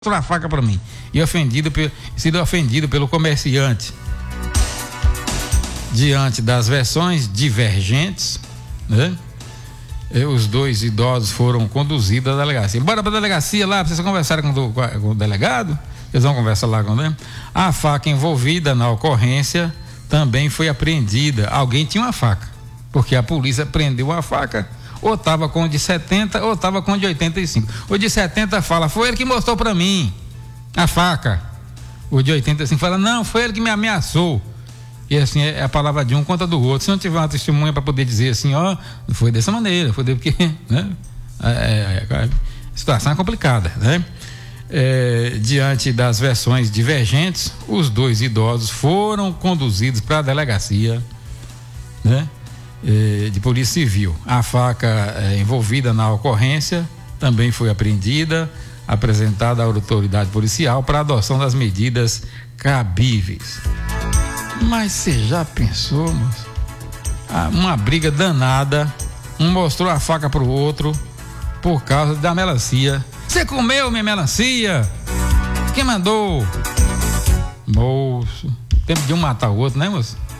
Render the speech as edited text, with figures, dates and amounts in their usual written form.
a faca para mim. E sido ofendido pelo comerciante. Diante das versões divergentes, né? Os dois idosos foram conduzidos à delegacia. Bora pra delegacia lá, vocês conversaram com o delegado? Eles vão conversar lá com ele. A faca envolvida na ocorrência também foi apreendida. Alguém tinha uma faca, porque a polícia prendeu a faca. Ou estava com o de 70 ou estava com o de 85. O de 70 fala, foi ele que mostrou para mim a faca. O de 85 fala, não, foi ele que me ameaçou. E assim, é a palavra de um contra do outro. Se não tiver uma testemunha para poder dizer assim, ó, foi dessa maneira, foi porque, né? A situação é complicada, né? Diante das versões divergentes, os dois idosos foram conduzidos para a delegacia, né? De Polícia Civil. A faca envolvida na ocorrência também foi apreendida, apresentada à autoridade policial para adoção das medidas cabíveis. Mas você já pensou, moço? Uma briga danada, um mostrou a faca pro outro por causa da melancia. Você comeu minha melancia? Quem mandou? Moço, tempo de um matar o outro, né, moço?